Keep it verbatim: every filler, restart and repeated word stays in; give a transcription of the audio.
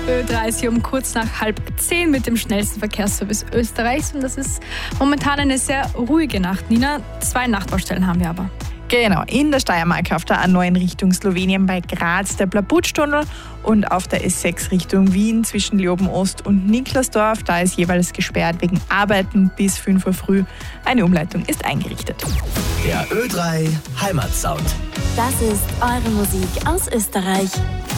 Ö drei ist hier um kurz nach halb zehn mit dem schnellsten Verkehrsservice Österreichs. Und das ist momentan eine sehr ruhige Nacht. Nina, zwei Nachtbaustellen haben wir aber. Genau, in der Steiermark auf der A neun Richtung Slowenien bei Graz der Blabutsch-Tunnel und auf der S sechs Richtung Wien zwischen Leoben-Ost und Niklasdorf. Da ist jeweils gesperrt wegen Arbeiten bis fünf Uhr früh. Eine Umleitung ist eingerichtet. Der Ö drei Heimatsound. Das ist eure Musik aus Österreich.